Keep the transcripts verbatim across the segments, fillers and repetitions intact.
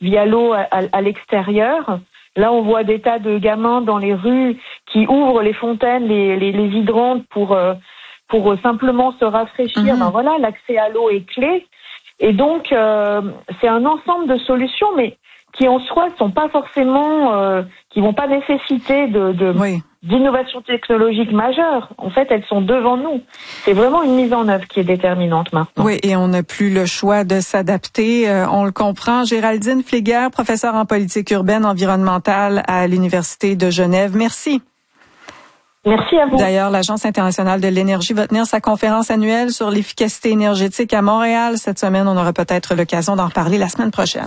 via l'eau à, à, à l'extérieur. Là, on voit des tas de gamins dans les rues qui ouvrent les fontaines, les, les, les hydrantes pour euh, pour simplement se rafraîchir. Mmh. Ben voilà, l'accès à l'eau est clé. Et donc, euh, c'est un ensemble de solutions, mais qui en soi sont pas forcément, euh, qui vont pas nécessiter de, de oui. d'innovation technologique majeure. En fait, elles sont devant nous. C'est vraiment une mise en œuvre qui est déterminante maintenant. Oui, et on n'a plus le choix de s'adapter. Euh, on le comprend. Géraldine Fléguer, professeure en politique urbaine environnementale à l'Université de Genève. Merci. Merci à vous. D'ailleurs, l'Agence internationale de l'énergie va tenir sa conférence annuelle sur l'efficacité énergétique à Montréal cette semaine. On aura peut-être l'occasion d'en reparler la semaine prochaine.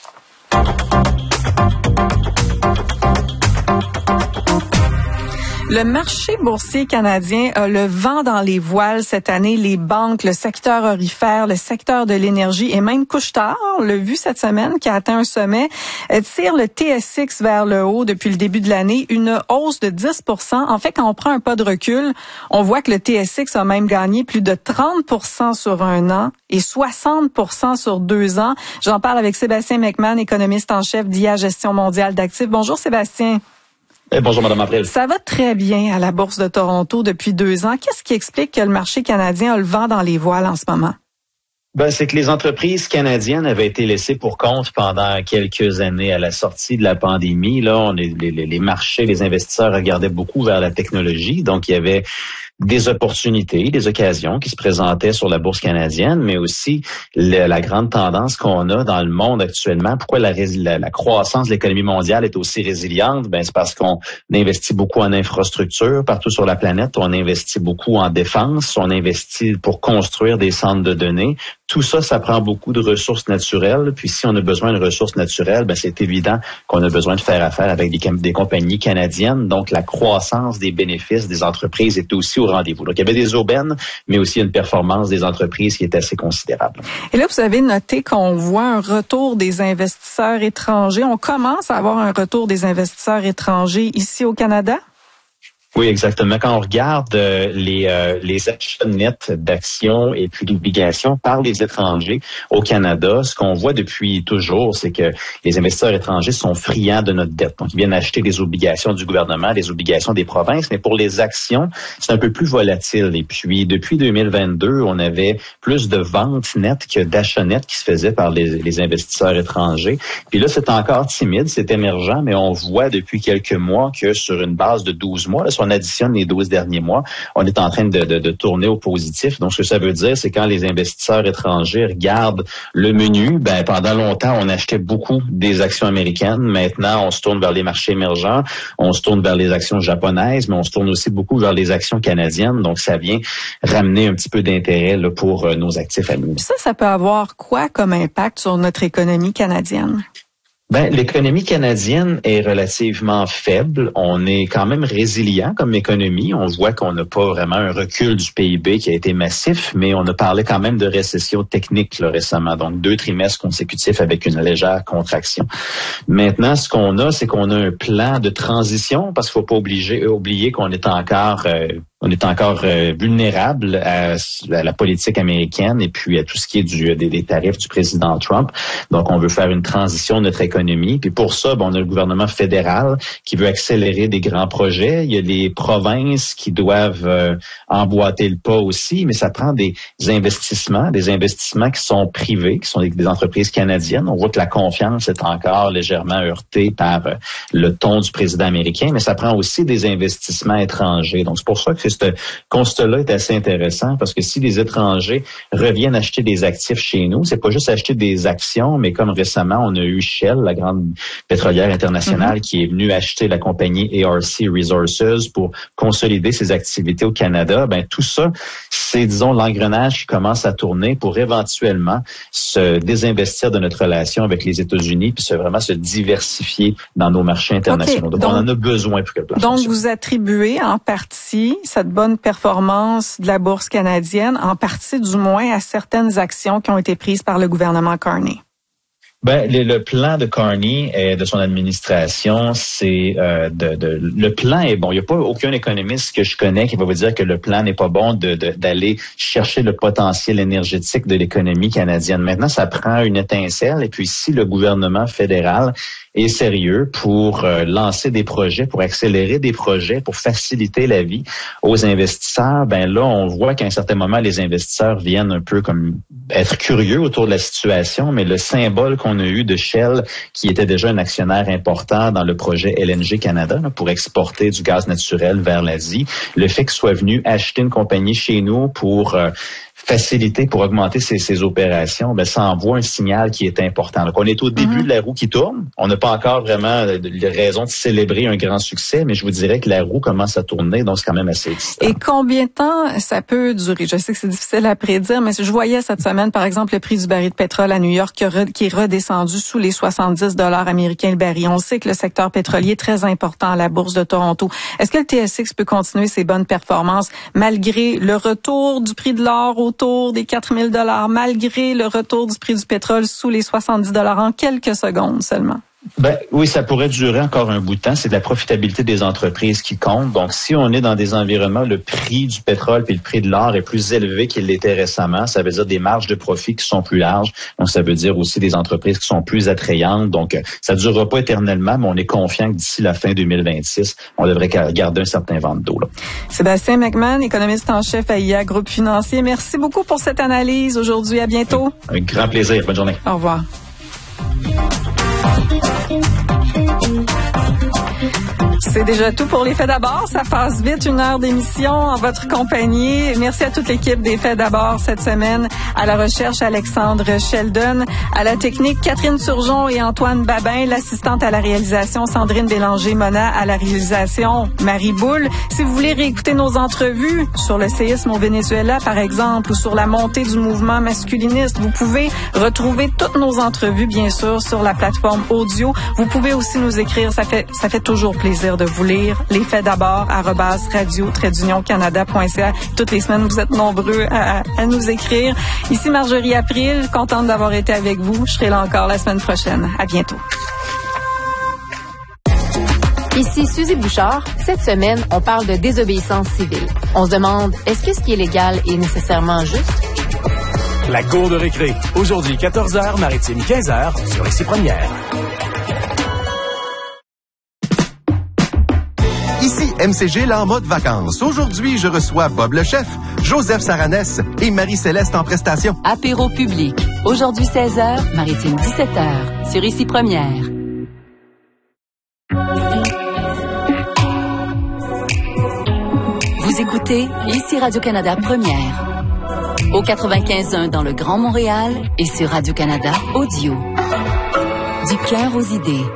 Le marché boursier canadien a le vent dans les voiles cette année. Les banques, le secteur aurifère, le secteur de l'énergie et même Couche-Tard, on l'a vu cette semaine, qui a atteint un sommet, tire le T S X vers le haut depuis le début de l'année, une hausse de dix pour cent. En fait, quand on prend un pas de recul, on voit que le T S X a même gagné plus de trente pour cent sur un an et soixante pour cent sur deux ans. J'en parle avec Sébastien McMahon, économiste en chef d'I A Gestion mondiale d'actifs. Bonjour Sébastien. Eh, bonjour, Madame April. Ça va très bien à la Bourse de Toronto depuis deux ans. Qu'est-ce qui explique que le marché canadien a le vent dans les voiles en ce moment? Ben, c'est que les entreprises canadiennes avaient été laissées pour compte pendant quelques années à la sortie de la pandémie. Là, on est, les, les marchés, les investisseurs regardaient beaucoup vers la technologie. Donc, il y avait des opportunités, des occasions qui se présentaient sur la bourse canadienne, mais aussi le, la grande tendance qu'on a dans le monde actuellement. Pourquoi la, la, la croissance de l'économie mondiale est aussi résiliente? Ben, c'est parce qu'on investit beaucoup en infrastructure partout sur la planète. On investit beaucoup en défense. On investit pour construire des centres de données. Tout ça, ça prend beaucoup de ressources naturelles. Puis si on a besoin de ressources naturelles, ben c'est évident qu'on a besoin de faire affaire avec des, des compagnies canadiennes. Donc, la croissance des bénéfices des entreprises est aussi au rendez-vous. Donc, il y avait des aubaines, mais aussi une performance des entreprises qui est assez considérable. Et là, vous avez noté qu'on voit un retour des investisseurs étrangers. On commence à avoir un retour des investisseurs étrangers ici au Canada? Oui, exactement. Quand on regarde euh, les euh, les achats nets d'actions et puis d'obligations par les étrangers au Canada, ce qu'on voit depuis toujours, c'est que les investisseurs étrangers sont friands de notre dette. Donc, ils viennent acheter des obligations du gouvernement, des obligations des provinces, mais pour les actions, c'est un peu plus volatile. Et puis, depuis deux mille vingt-deux, on avait plus de ventes nettes que d'achats nets qui se faisaient par les, les investisseurs étrangers. Puis là, c'est encore timide, c'est émergent, mais on voit depuis quelques mois que sur une base de douze mois, là, on additionne les douze derniers mois, on est en train de, de, de tourner au positif. Donc, ce que ça veut dire, c'est quand les investisseurs étrangers regardent le menu, ben pendant longtemps, on achetait beaucoup des actions américaines. Maintenant, on se tourne vers les marchés émergents, on se tourne vers les actions japonaises, mais on se tourne aussi beaucoup vers les actions canadiennes. Donc, ça vient ramener un petit peu d'intérêt là, pour euh, nos actifs à nous. Ça, ça peut avoir quoi comme impact sur notre économie canadienne? Ben, l'économie canadienne est relativement faible. On est quand même résilient comme économie. On voit qu'on n'a pas vraiment un recul du P I B qui a été massif, mais on a parlé quand même de récession technique là, récemment. Donc, deux trimestres consécutifs avec une légère contraction. Maintenant, ce qu'on a, c'est qu'on a un plan de transition parce qu'il ne faut pas obliger, oublier qu'on est encore... Euh, On est encore euh, vulnérable à, à la politique américaine et puis à tout ce qui est du, des, des tarifs du président Trump. Donc, on veut faire une transition de notre économie. Puis pour ça, bon, on a le gouvernement fédéral qui veut accélérer des grands projets. Il y a les provinces qui doivent euh, emboîter le pas aussi, mais ça prend des investissements, des investissements qui sont privés, qui sont des, des entreprises canadiennes. On voit que la confiance est encore légèrement heurtée par euh, le ton du président américain, mais ça prend aussi des investissements étrangers. Donc, c'est pour ça que ce constat-là est assez intéressant parce que si les étrangers reviennent acheter des actifs chez nous, c'est pas juste acheter des actions, mais comme récemment, on a eu Shell, la grande pétrolière internationale, mm-hmm. qui est venue acheter la compagnie A R C Resources pour consolider ses activités au Canada. Ben tout ça, c'est, disons, l'engrenage qui commence à tourner pour éventuellement se désinvestir de notre relation avec les États-Unis puis se, vraiment se diversifier dans nos marchés internationaux. Okay. Donc, donc, on en a besoin pour que le plan Donc, fonctionne. vous attribuez en partie cette bonne performance de la bourse canadienne, en partie du moins à certaines actions qui ont été prises par le gouvernement Carney. Ben, le, le plan de Carney et de son administration, c'est euh, de, de le plan est bon. Il n'y a pas aucun économiste que je connais qui va vous dire que le plan n'est pas bon de, de d'aller chercher le potentiel énergétique de l'économie canadienne. Maintenant, ça prend une étincelle. Et puis, si le gouvernement fédéral est sérieux pour euh, lancer des projets, pour accélérer des projets, pour faciliter la vie aux investisseurs, ben là, on voit qu'à un certain moment, les investisseurs viennent un peu comme être curieux autour de la situation, mais le symbole qu'on a eu de Shell, qui était déjà un actionnaire important dans le projet L N G Canada là, pour exporter du gaz naturel vers l'Asie, le fait qu'il soit venu acheter une compagnie chez nous pour euh, faciliter, pour augmenter ses, ses opérations, ben ça envoie un signal qui est important. Donc, on est au début mm-hmm. de la roue qui tourne. On n'a pas encore vraiment de, de raison de célébrer un grand succès, mais je vous dirais que la roue commence à tourner, donc c'est quand même assez excitant. Et combien de temps ça peut durer? Je sais que c'est difficile à prédire, mais je voyais cette semaine, par exemple, le prix du baril de pétrole à New York qui est redescendu sous les soixante-dix dollars américains le baril. On sait que le secteur pétrolier est très important à la bourse de Toronto. Est-ce que le T S X peut continuer ses bonnes performances malgré le retour du prix de l'or autour des quatre mille dollars, malgré le retour du prix du pétrole sous les soixante-dix dollars en quelques secondes seulement? Ben oui, ça pourrait durer encore un bout de temps. C'est de la profitabilité des entreprises qui compte. Donc, si on est dans des environnements, le prix du pétrole puis le prix de l'or est plus élevé qu'il l'était récemment, ça veut dire des marges de profit qui sont plus larges. Donc, ça veut dire aussi des entreprises qui sont plus attrayantes. Donc, ça ne durera pas éternellement, mais on est confiant que d'ici la fin deux mille vingt-six, on devrait garder un certain vent d'eau. Là. Sébastien McMahon, économiste en chef à I A Groupe Financier. Merci beaucoup pour cette analyse aujourd'hui. À bientôt. Un, un grand plaisir. Bonne journée. Au revoir. C'est déjà tout pour les Faits d'abord. Ça passe vite, une heure d'émission en votre compagnie. Merci à toute l'équipe des Faits d'abord cette semaine. À la recherche, Alexandre Sheldon. À la technique, Catherine Turgeon et Antoine Babin. L'assistante à la réalisation, Sandrine Bélanger-Mona. À la réalisation, Marie Boule. Si vous voulez réécouter nos entrevues sur le séisme au Venezuela, par exemple, ou sur la montée du mouvement masculiniste, vous pouvez retrouver toutes nos entrevues, bien sûr, sur la plateforme audio. Vous pouvez aussi nous écrire. Ça fait, ça fait toujours plaisir de vous lire. Les Faits d'abord, arobase radio trait d'union canada point c a. Toutes les semaines, vous êtes nombreux à, à nous écrire. Ici Marjorie April, contente d'avoir été avec vous. Je serai là encore la semaine prochaine. À bientôt. Ici Suzy Bouchard. Cette semaine, on parle de désobéissance civile. On se demande, est-ce que ce qui est légal est nécessairement juste? La cour de récré. Aujourd'hui, quatorze heures, maritime quinze heures, sur Ici Première. Ici M C G, là en mode vacances. Aujourd'hui, je reçois Bob le chef, Joseph Saranès et Marie-Céleste en prestation. Apéro public. Aujourd'hui seize heures, maritime dix-sept heures, sur Ici Première. Vous écoutez Ici Radio-Canada Première. Au quatre-vingt-quinze point un dans le Grand Montréal et sur Radio-Canada Audio. Du cœur aux idées.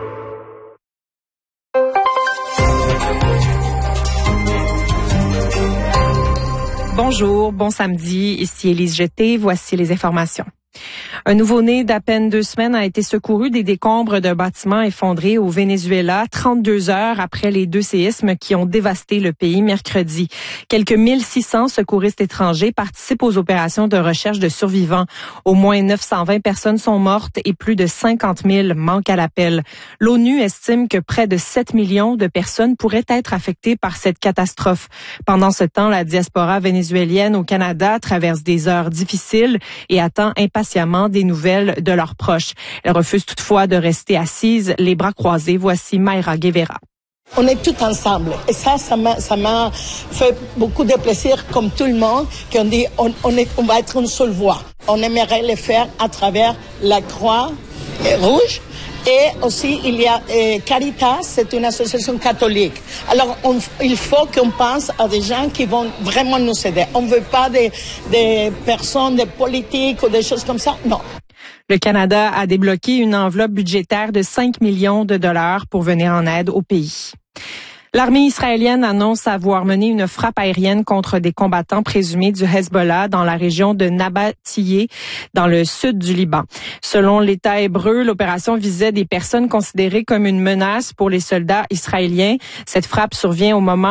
Bonjour, bon samedi, ici Élise Jeté, voici les informations. Un nouveau-né d'à peine deux semaines a été secouru des décombres d'un bâtiment effondré au Venezuela, trente-deux heures après les deux séismes qui ont dévasté le pays mercredi. Quelques mille six cents secouristes étrangers participent aux opérations de recherche de survivants. Au moins neuf cent vingt personnes sont mortes et plus de cinquante mille manquent à l'appel. L'ONU estime que près de sept millions de personnes pourraient être affectées par cette catastrophe. Pendant ce temps, la diaspora vénézuélienne au Canada traverse des heures difficiles et attend impatiemment des nouvelles de leurs proches. Elle refuse toutefois de rester assise, les bras croisés. Voici Mayra Guevara. On est tous ensemble. Et ça, ça m'a, ça m'a fait beaucoup de plaisir, comme tout le monde, qu'on dit, on, on, est, on va être une seule voix. On aimerait le faire à travers la Croix Rouge. Et aussi, il y a euh, Caritas, c'est une association catholique. Alors, on, il faut qu'on pense à des gens qui vont vraiment nous aider. On ne veut pas des, des personnes, des politiques ou des choses comme ça, non. Le Canada a débloqué une enveloppe budgétaire de cinq millions de dollars pour venir en aide au pays. L'armée israélienne annonce avoir mené une frappe aérienne contre des combattants présumés du Hezbollah dans la région de Nabatiyeh, dans le sud du Liban. Selon l'État hébreu, l'opération visait des personnes considérées comme une menace pour les soldats israéliens. Cette frappe survient au moment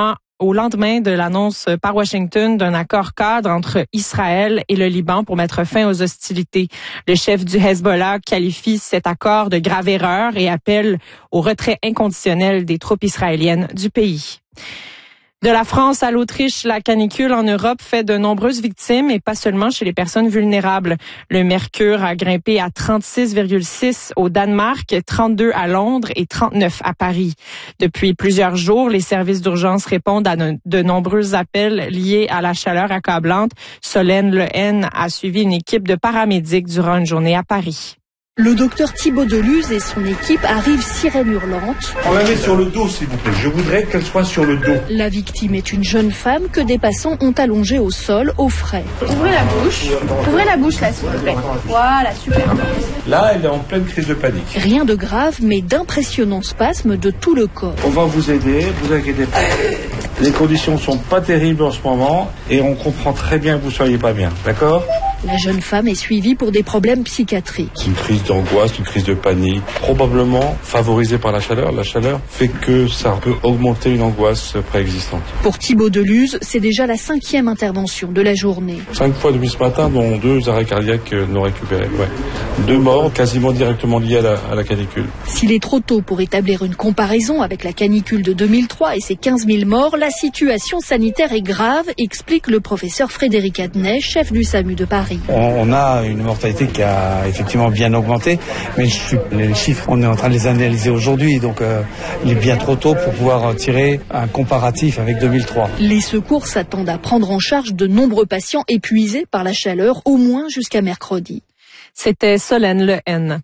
au lendemain de l'annonce par Washington d'un accord cadre entre Israël et le Liban pour mettre fin aux hostilités. Le chef du Hezbollah qualifie cet accord de grave erreur et appelle au retrait inconditionnel des troupes israéliennes du pays. De la France à l'Autriche, la canicule en Europe fait de nombreuses victimes et pas seulement chez les personnes vulnérables. Le mercure a grimpé à trente-six virgule six au Danemark, trente-deux à Londres et trente-neuf à Paris. Depuis plusieurs jours, les services d'urgence répondent à de nombreux appels liés à la chaleur accablante. Solène Lehen a suivi une équipe de paramédics durant une journée à Paris. Le docteur Thibault Deluz et son équipe arrivent sirène hurlante. On la met sur le dos, s'il vous plaît. Je voudrais qu'elle soit sur le dos. La victime est une jeune femme que des passants ont allongée au sol, au frais. Ouvrez la bouche. Ouvrez la bouche, là, s'il vous plaît. Voilà, super. Là, elle est en pleine crise de panique. Rien de grave, mais d'impressionnants spasmes de tout le corps. On va vous aider, vous inquiétez pas. Les conditions sont pas terribles en ce moment et on comprend très bien que vous soyez pas bien, d'accord ? La jeune femme est suivie pour des problèmes psychiatriques. C'est une crise d'angoisse, une crise de panique, probablement favorisée par la chaleur. La chaleur fait que ça peut augmenter une angoisse préexistante. Pour Thibault Deluz, c'est déjà la cinquième intervention de la journée. Cinq fois depuis ce matin, dont deux arrêts cardiaques non récupérés. Ouais. Deux morts quasiment directement liés à la, à la canicule. S'il est trop tôt pour établir une comparaison avec la canicule de deux mille trois et ses quinze mille morts, la situation sanitaire est grave, explique le professeur Frédéric Adnet, chef du SAMU de Paris. On a une mortalité qui a effectivement bien augmenté, mais les chiffres, on est en train de les analyser aujourd'hui, donc euh, il est bien trop tôt pour pouvoir tirer un comparatif avec deux mille trois. Les secours s'attendent à prendre en charge de nombreux patients épuisés par la chaleur, au moins jusqu'à mercredi. C'était Solène Lehen.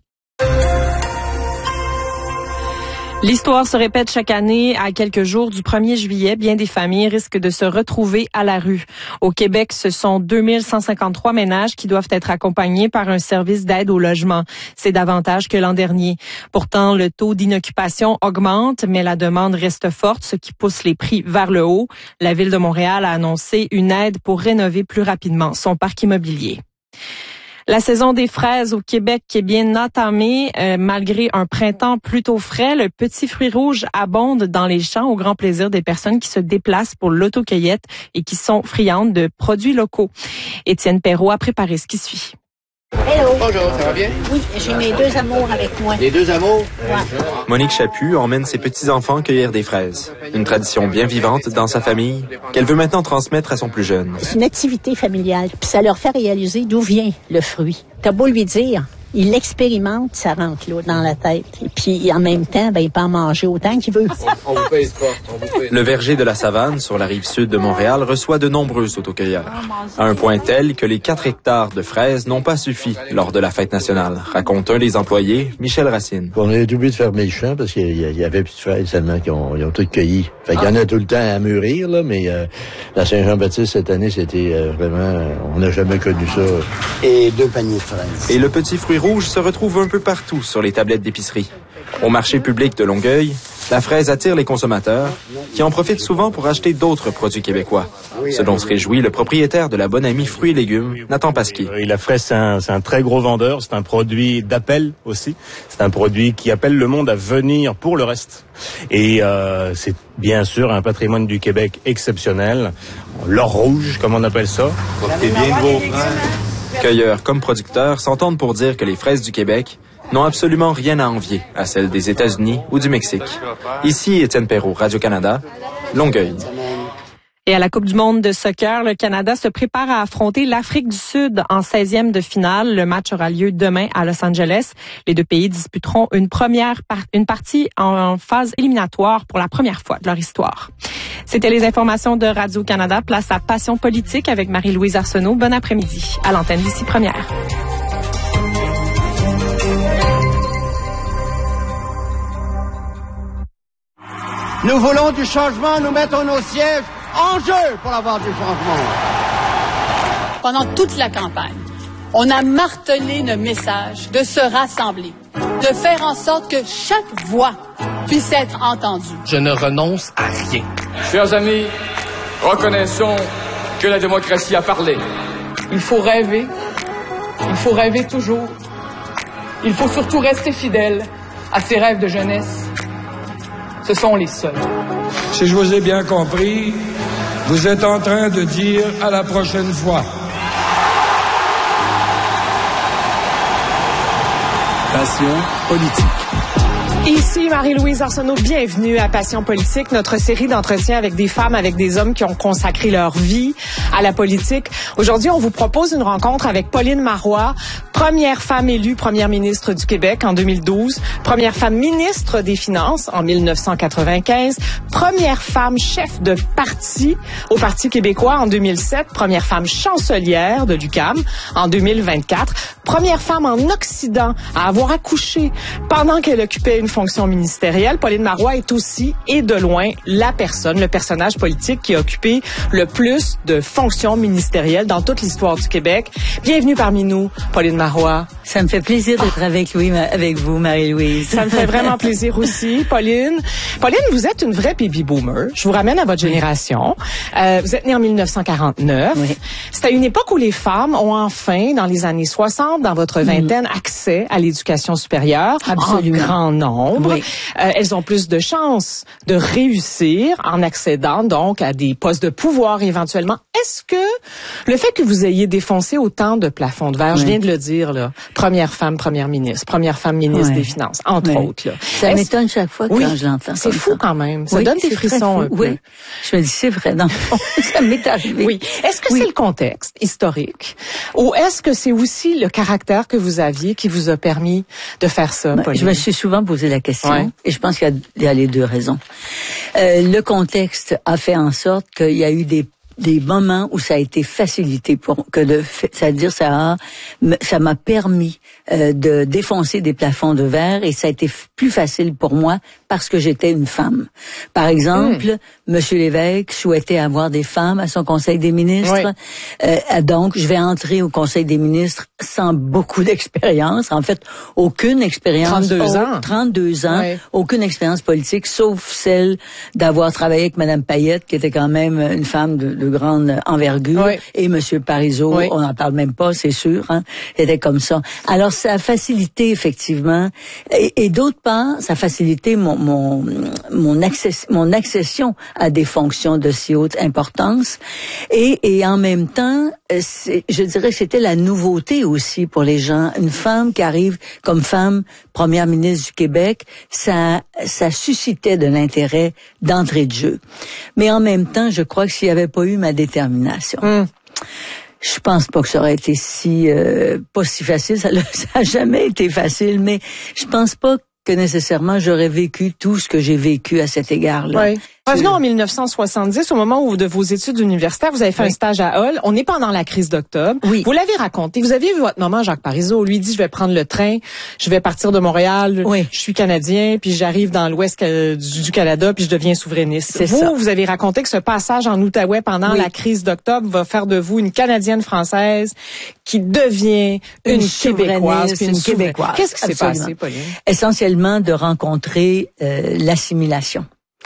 L'histoire se répète chaque année. À quelques jours du premier juillet, bien des familles risquent de se retrouver à la rue. Au Québec, ce sont deux mille cent cinquante-trois ménages qui doivent être accompagnés par un service d'aide au logement. C'est davantage que l'an dernier. Pourtant, le taux d'inoccupation augmente, mais la demande reste forte, ce qui pousse les prix vers le haut. La Ville de Montréal a annoncé une aide pour rénover plus rapidement son parc immobilier. La saison des fraises au Québec est bien entamée. Euh, malgré un printemps plutôt frais, le petit fruit rouge abonde dans les champs au grand plaisir des personnes qui se déplacent pour l'autocueillette et qui sont friandes de produits locaux. Étienne Perrault a préparé ce qui suit. Hello. Bonjour, ça va bien? Oui, j'ai mes deux amours avec moi. Les deux amours? Ouais. Monique Chaput emmène ses petits-enfants cueillir des fraises. Une tradition bien vivante dans sa famille qu'elle veut maintenant transmettre à son plus jeune. C'est une activité familiale, puis ça leur fait réaliser d'où vient le fruit. T'as beau lui dire, il l'expérimente, ça rentre là dans la tête. Et puis en même temps, ben, il peut en manger autant qu'il veut. On, on vous pèse pas. On vous pèse. Le verger de la Savane, sur la rive sud de Montréal, reçoit de nombreux autocueilleurs. À un point tel que les quatre hectares de fraises n'ont pas suffi lors de la fête nationale, raconte un des employés, Michel Racine. On a été obligé de fermer le champ parce qu'il y avait plus de fraises seulement qu'ils ont, ils ont toutes cueilli. Fait qu'il y en a tout le temps à mûrir, là, mais euh, la Saint-Jean-Baptiste, cette année, c'était euh, vraiment... Euh, on n'a jamais connu ça. Et deux paniers de fraises. Et le petit fruit rouge se retrouve un peu partout sur les tablettes d'épicerie. Au marché public de Longueuil, la fraise attire les consommateurs qui en profitent souvent pour acheter d'autres produits québécois. Ce dont se réjouit le propriétaire de la Bonne Amie Fruits et Légumes, Nathan Pasquier. La fraise, c'est un, c'est un très gros vendeur. C'est un produit d'appel aussi. C'est un produit qui appelle le monde à venir pour le reste. Et euh, c'est bien sûr un patrimoine du Québec exceptionnel. L'or rouge, comme on appelle ça. Profitez bien de vos fraises. Cueilleurs comme producteurs s'entendent pour dire que les fraises du Québec n'ont absolument rien à envier à celles des États-Unis ou du Mexique. Ici, Étienne Perrault, Radio-Canada, Longueuil. Et à la Coupe du monde de soccer, le Canada se prépare à affronter l'Afrique du Sud en seizième de finale. Le match aura lieu demain à Los Angeles. Les deux pays disputeront une première par- une partie en phase éliminatoire pour la première fois de leur histoire. C'était les informations de Radio-Canada. Place à Passion politique avec Marie-Louise Arsenault. Bon après-midi à l'antenne d'ici Première. Nous voulons du changement, nous mettons nos sièges en jeu pour avoir du changement. Pendant toute la campagne, on a martelé le message de se rassembler, de faire en sorte que chaque voix puisse être entendue. Je ne renonce à rien. Chers amis, reconnaissons que la démocratie a parlé. Il faut rêver. Il faut rêver toujours. Il faut surtout rester fidèle à ses rêves de jeunesse. Ce sont les seuls. Si je vous ai bien compris, vous êtes en train de dire à la prochaine fois. Passion politique. Ici Marie-Louise Arsenault, bienvenue à Passion politique, notre série d'entretiens avec des femmes, avec des hommes qui ont consacré leur vie à la politique. Aujourd'hui, on vous propose une rencontre avec Pauline Marois, première femme élue première ministre du Québec en deux mille douze, première femme ministre des Finances en mille neuf cent quatre-vingt-quinze, première femme chef de parti au Parti québécois en deux mille sept, première femme chancelière de l'U Q A M en deux mille vingt-quatre, première femme en Occident à avoir accouché pendant qu'elle occupait une fonction ministérielle. Pauline Marois est aussi, et de loin, la personne, le personnage politique qui a occupé le plus de fonctions ministérielles dans toute l'histoire du Québec. Bienvenue parmi nous, Pauline Marois. Ça me fait plaisir d'être avec, Louis, avec vous, Marie-Louise. Ça me fait vraiment plaisir aussi, Pauline. Pauline, vous êtes une vraie baby boomer. Je vous ramène à votre oui. génération. Euh, vous êtes née en mille neuf cent quarante-neuf. Oui. C'est à une époque où les femmes ont enfin, dans les années soixante, dans votre vingtaine, mmh. accès à l'éducation supérieure. Absolument. En grand nombre. Oui. Euh, elles ont plus de chances de réussir en accédant donc à des postes de pouvoir éventuellement. Est-ce que le fait que vous ayez défoncé autant de plafonds de verre, oui. je viens de le dire, là, première femme première ministre, première femme ministre oui. des Finances, entre oui. autres. Là. Ça m'étonne chaque fois oui. quand je l'entends. C'est fou ça. quand même. Ça oui, donne des frissons un peu. Oui. Je me dis, c'est vrai, dans le fond, ça m'est arrivé. Oui. Est-ce que oui. c'est le contexte historique ou est-ce que c'est aussi le caractère que vous aviez qui vous a permis de faire ça, ben, Pauline? Je me suis souvent posé la question ouais. et je pense qu'il y a, il y a les deux raisons. Euh, le contexte a fait en sorte qu'il y a eu des des moments où ça a été facilité pour que de, c'est-à-dire ça a, ça m'a permis euh, de défoncer des plafonds de verre et ça a été plus facile pour moi parce que j'étais une femme. Par exemple, mmh. Monsieur Lévesque souhaitait avoir des femmes à son Conseil des ministres, oui. euh, donc je vais entrer au Conseil des ministres sans beaucoup d'expérience, en fait aucune expérience. trente-deux ans. trente-deux ans, oui. aucune expérience politique, sauf celle d'avoir travaillé avec Madame Payette, qui était quand même une femme de, de grande envergure, oui. et Monsieur Parizeau, oui. on n'en parle même pas, c'est sûr, hein, c'était comme ça. Alors ça a facilité effectivement, et, et d'autre part, ça a facilité mon mon mon, access, mon accession à des fonctions de si haute importance, et et en même temps, c'est, je dirais que c'était la nouveauté aussi pour les gens. Une femme qui arrive comme femme première ministre du Québec, ça ça suscitait de l'intérêt d'entrée de jeu. Mais en même temps, je crois que s'il n'y avait pas eu ma détermination, mm. je pense pas que ça aurait été si euh, pas si facile. Ça n'a jamais été facile, mais je pense pas que nécessairement j'aurais vécu tout ce que j'ai vécu à cet égard-là. Oui. Revenons en mille neuf cent soixante-dix, au moment où de vos études universitaires, vous avez fait oui. un stage à Hull. On est pendant la crise d'octobre. Oui. Vous l'avez raconté. Vous aviez vu votre maman, Jacques Parizeau. Lui dit, je vais prendre le train, je vais partir de Montréal, oui. je suis Canadien, puis j'arrive dans l'ouest du Canada, puis je deviens souverainiste. C'est vous, ça. Vous avez raconté que ce passage en Outaouais pendant oui. la crise d'octobre va faire de vous une Canadienne française qui devient une, une Québécoise. Puis une, une Québécoise. Qu'est-ce qui s'est passé, Pauline? Essentiellement de rencontrer euh, l'assimilation.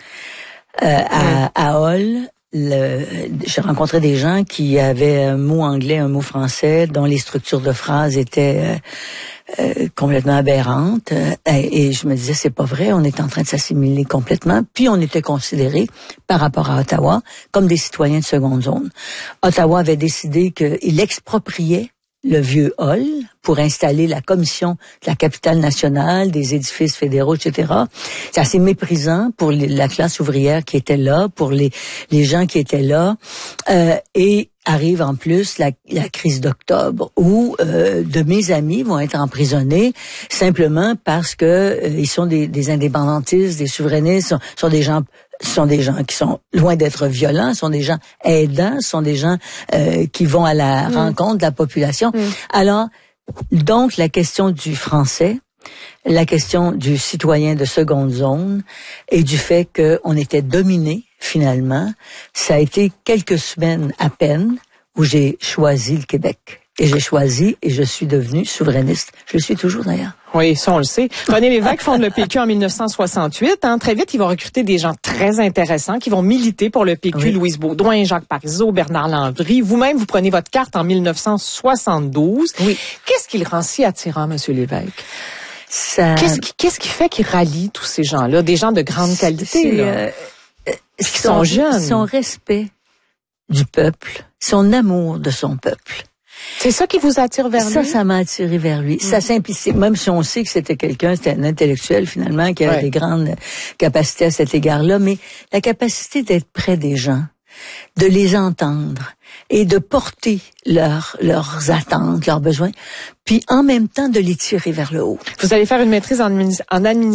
Euh, à, à Hull, le, j'ai rencontré des gens qui avaient un mot anglais, un mot français, dont les structures de phrases étaient euh, euh, complètement aberrantes. Euh, et, et je me disais, c'est pas vrai, on est en train de s'assimiler complètement. Puis on était considérés, par rapport à Ottawa, comme des citoyens de seconde zone. Ottawa avait décidé qu'il expropriait le vieux Hull pour installer la commission de la capitale nationale, des édifices fédéraux, et cetera. C'est assez méprisant pour les, la classe ouvrière qui était là, pour les, les gens qui étaient là. Euh, et arrive en plus la, la crise d'octobre où euh, de mes amis vont être emprisonnés simplement parce que euh, ils sont des, des indépendantistes, des souverainistes, sont, sont des gens sont des gens qui sont loin d'être violents, sont des gens aidants, sont des gens euh, qui vont à la mmh. rencontre de la population. Mmh. Alors, donc, la question du français, la question du citoyen de seconde zone et du fait qu'on était dominé, finalement, ça a été quelques semaines à peine où j'ai choisi le Québec. Et j'ai choisi et je suis devenue souverainiste. Je le suis toujours d'ailleurs. Oui, ça on le sait. René Lévesque fonde le P Q en mille neuf cent soixante-huit. Hein. Très vite, ils vont recruter des gens très intéressants qui vont militer pour le P Q. Oui. Louise Baudouin, Jacques Parizeau, Bernard Landry. Vous-même, vous prenez votre carte en mille neuf cent soixante-douze. Oui. Qu'est-ce qui le rend si attirant, Monsieur Lévesque? Ça... Qu'est-ce qui, qu'est-ce qui fait qu'il rallie tous ces gens-là, des gens de grande qualité? C'est, là? Euh... Ils sont jeunes. Son respect du peuple, son amour de son peuple. C'est ça qui vous attire vers ça, lui? Ça, ça m'a attiré vers lui. Mmh. Sa simplicité, même si on sait que c'était quelqu'un, c'était un intellectuel finalement, qui avait ouais. des grandes capacités à cet égard-là, mais la capacité d'être près des gens, de les entendre et de porter leurs leurs attentes, leurs besoins, puis en même temps de les tirer vers le haut. Vous allez faire une maîtrise en, en administration